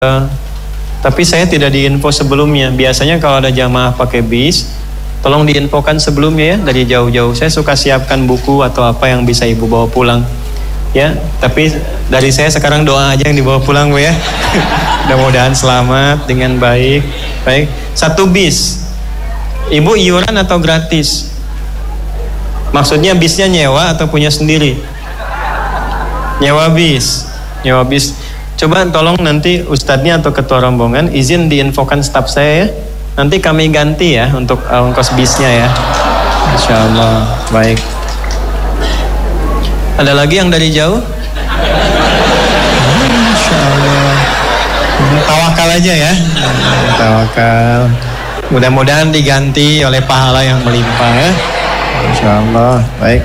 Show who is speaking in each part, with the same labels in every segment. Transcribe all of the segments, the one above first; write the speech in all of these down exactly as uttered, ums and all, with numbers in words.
Speaker 1: Uh, tapi saya tidak diinfo sebelumnya. Biasanya kalau ada jamaah pakai bis, tolong diinfokan sebelumnya ya, dari jauh-jauh. Saya suka siapkan buku atau apa yang bisa ibu bawa pulang. Ya, tapi dari saya sekarang doa aja yang dibawa pulang Bu ya. Mudah-mudahan selamat dengan baik. Baik, satu bis. Ibu iuran atau gratis? Maksudnya bisnya nyewa atau punya sendiri? Nyewa bis. Nyewa bis. Coba tolong nanti ustadznya atau ketua rombongan izin diinfokan staf saya ya. Nanti kami ganti ya untuk ongkos bisnya ya. Insyaallah. Baik. Ada lagi yang dari jauh? Insyaallah. Tawakal aja ya. Tawakal. Mudah-mudahan diganti oleh pahala yang melimpah ya. Insyaallah. Baik.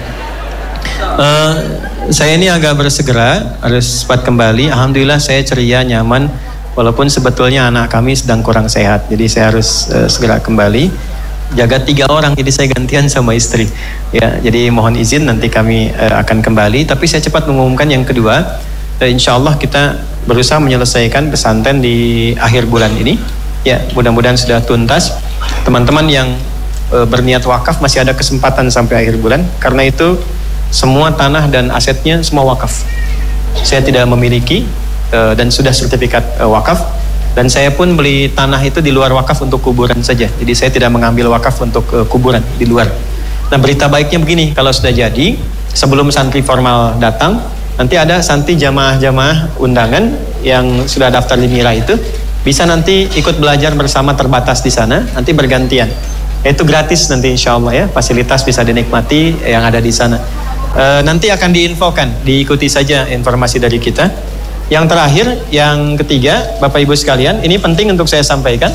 Speaker 1: Uh, saya ini agak bersegera harus cepat kembali. Alhamdulillah saya ceria, nyaman, walaupun sebetulnya anak kami sedang kurang sehat, jadi saya harus uh, segera kembali. Jaga tiga orang, jadi saya gantian sama istri ya. Jadi mohon izin nanti kami uh, akan kembali. Tapi saya cepat mengumumkan yang kedua. uh, Insya Allah kita berusaha menyelesaikan pesantren di akhir bulan ini ya. Mudah-mudahan sudah tuntas. Teman-teman yang uh, berniat wakaf masih ada kesempatan sampai akhir bulan. Karena itu semua tanah dan asetnya semua wakaf. Saya tidak memiliki uh, dan sudah sertifikat uh, wakaf. Dan saya pun beli tanah itu di luar wakaf untuk kuburan saja. Jadi saya tidak mengambil wakaf untuk uh, kuburan di luar. Nah, berita baiknya begini, kalau sudah jadi, sebelum santri formal datang, nanti ada santri jamaah-jamaah undangan yang sudah daftar di Mira itu bisa nanti ikut belajar bersama terbatas di sana, nanti bergantian. Itu gratis nanti insya Allah ya, fasilitas bisa dinikmati yang ada di sana. E, nanti akan diinfokan, diikuti saja informasi dari kita. Yang terakhir, yang ketiga, Bapak Ibu sekalian, ini penting untuk saya sampaikan.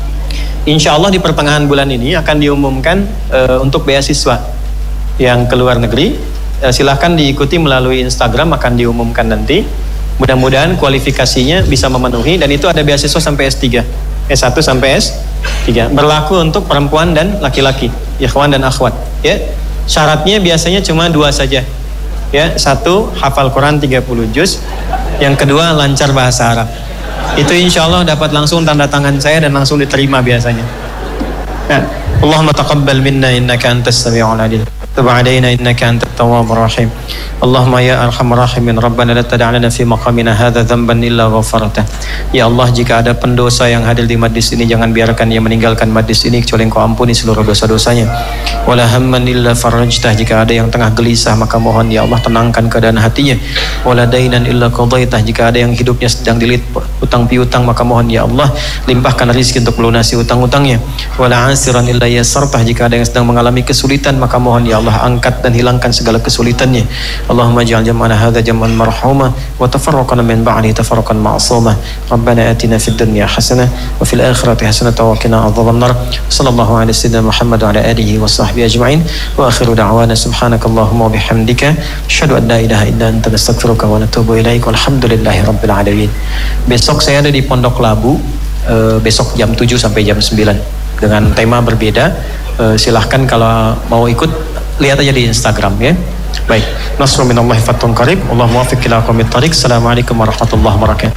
Speaker 1: Insya Allah di pertengahan bulan ini akan diumumkan e, untuk beasiswa yang ke luar negeri. E, silahkan diikuti melalui Instagram, akan diumumkan nanti. Mudah-mudahan kualifikasinya bisa memenuhi, dan itu ada beasiswa sampai S tiga, S satu sampai S tiga, berlaku untuk perempuan dan laki-laki, ikhwan dan akhwat ya. Syaratnya biasanya cuma dua saja ya. Satu, hafal Quran tiga puluh juz. Yang kedua, lancar bahasa Arab. Itu insya Allah dapat langsung tanda tangan saya dan langsung diterima biasanya. Nah, Allahumma taqabbal minna innaka antas sami'ul alim. Tub 'alaina innaka antat tawwabur rahim. Allahumma ya arhamar rahimin, Rabbana la tada' lana fi maqamina hadza dhanban illa ghafartah. Ya Allah, jika ada pendosa yang hadir di majlis ini, jangan biarkan ia meninggalkan majlis ini kecuali Engkau ampuni seluruh dosa-dosanya. Wala hamman illa farajtah, jika ada yang tengah gelisah maka mohon ya Allah tenangkan keadaan hatinya. Wala dainan illa qadaitah, jika ada yang hidupnya sedang dilit utang piutang maka mohon ya Allah limpahkan rezeki untuk melunasi utang-utangnya. Wala asiran illa yassartah, jika ada yang sedang mengalami kesulitan maka mohon ya Allah angkat dan hilangkan segala kesulitannya. Allahumma ja'al jam'ana hadza jam'an marhuma wa tafarraqana min ba'di tafarraqan ma'suma. Rabbana atina fid dunya hasanah wa fil akhirati hasanah wa qina adzaban nar. Sallallahu alaihi wasallam Muhammad wa ala alihi wa sahbihi ajma'in. Wa akhiru da'wana subhanakallahumma wa bihamdika asyhadu an la ilaha illa anta astaghfiruka wa atubu ilaik. Walhamdulillahi rabbil alamin. Besok saya ada di Pondok Labu, uh, besok jam tujuh sampai jam sembilan dengan tema berbeda. Uh, silahkan kalau mau ikut lihat aja di Instagram ya. Baik, nasrun minallahi fathun qarib. Allahu muwaffiq ila aqwamit thariq. Assalamualaikum warahmatullahi wabarakatuh.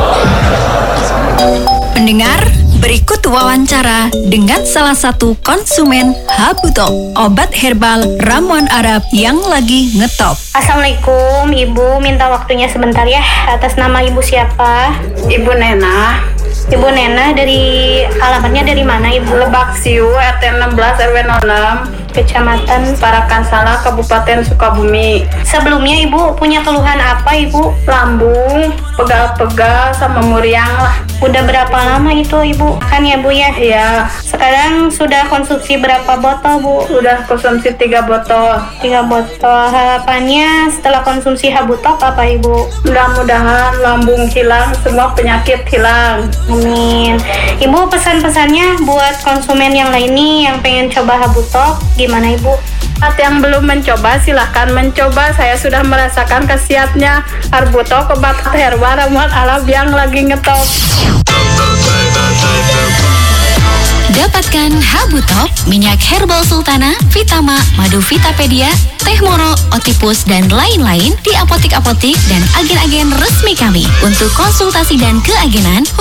Speaker 2: Pendengar, berikut wawancara dengan salah satu konsumen Habutok, obat herbal ramuan Arab yang lagi ngetop.
Speaker 3: Assalamualaikum, Ibu, minta waktunya sebentar ya. Atas nama Ibu siapa?
Speaker 4: Ibu Nena.
Speaker 3: Ibu Nena, dari alamatnya dari mana Ibu?
Speaker 4: Lebak Siu, R T enam belas R W nol enam,
Speaker 3: Kecamatan
Speaker 4: Parakansala, Kabupaten Sukabumi.
Speaker 3: Sebelumnya Ibu punya keluhan apa Ibu?
Speaker 4: Lambung, pegal-pegal sama muriang lah.
Speaker 3: Udah berapa lama itu Ibu? Kan ya Bu ya?
Speaker 4: Iya.
Speaker 3: Sekarang sudah konsumsi berapa botol Bu?
Speaker 4: Sudah konsumsi tiga botol.
Speaker 3: Tiga botol. Harapannya setelah konsumsi Habutok apa Ibu?
Speaker 4: Mudah-mudahan lambung hilang, semua penyakit hilang.
Speaker 3: Amin. Ibu, pesan-pesannya buat konsumen yang lain nih yang pengen coba Habutok gimana Ibu?
Speaker 4: Buat yang belum mencoba silahkan mencoba. Saya sudah merasakan khasiatnya. Habutok, obat herbal ramuan Arab yang lagi ngetop.
Speaker 2: Dapatkan Habutok, minyak herbal sultana, Vitama, madu Vitapedia, teh moro, otipus, dan lain-lain di apotik-apotik dan agen-agen resmi kami. Untuk konsultasi dan keagenan